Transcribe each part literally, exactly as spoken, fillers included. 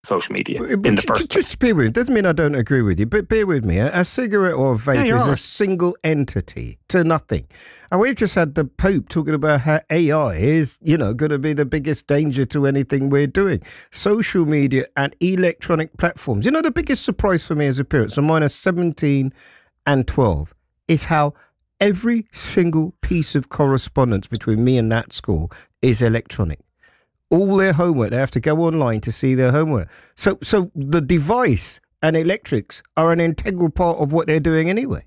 social media But, but in the j- j- first place. just bear with me. Doesn't mean I don't agree with you, but bear with me. A, a cigarette or a vape Yeah, you're is all a right. single entity to nothing. And we've just had the Pope talking about how A I is, you know, going to be the biggest danger to anything we're doing. Social media and electronic platforms. You know, the biggest surprise for me as a parent, so mine are seventeen and twelve, is how every single piece of correspondence between me and that school is electronic. All their homework, they have to go online to see their homework. So, so the device and electrics are an integral part of what they're doing anyway.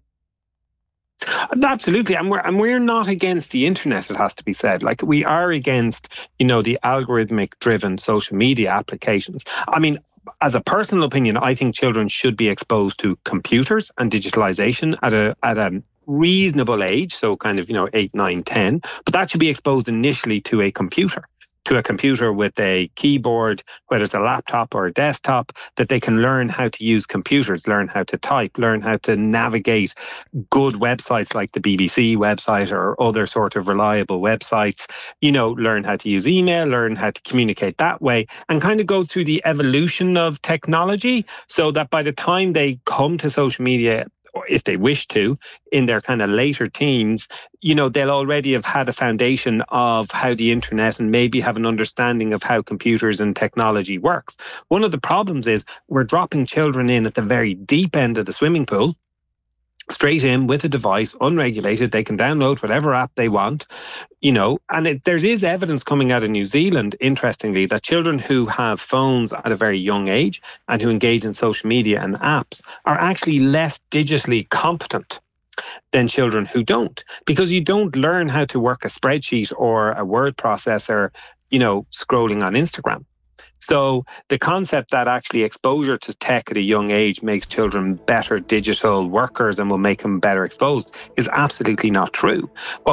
Absolutely, and we're and we're not against the internet. It has to be said. Like, we are against, you know, the algorithmic-driven social media applications. I mean, as a personal opinion, I think children should be exposed to computers and digitalization at a at a reasonable age, so kind of, you know, eight, nine, ten. But that should be exposed initially to a computer, to a computer with a keyboard, whether it's a laptop or a desktop, that they can learn how to use computers, learn how to type, learn how to navigate good websites like the B B C website or other sort of reliable websites, you know, learn how to use email, learn how to communicate that way, and kind of go through the evolution of technology so that by the time they come to social media, or if they wish to, in their kind of later teens, you know, they'll already have had a foundation of how the internet and maybe have an understanding of how computers and technology works. One of the problems is we're dropping children in at the very deep end of the swimming pool, straight in with a device, unregulated. They can download whatever app they want, you know, and it, there is evidence coming out of New Zealand, interestingly, that children who have phones at a very young age and who engage in social media and apps are actually less digitally competent than children who don't, because you don't learn how to work a spreadsheet or a word processor, you know, scrolling on Instagram. So the concept that actually exposure to tech at a young age makes children better digital workers and will make them better exposed is absolutely not true. What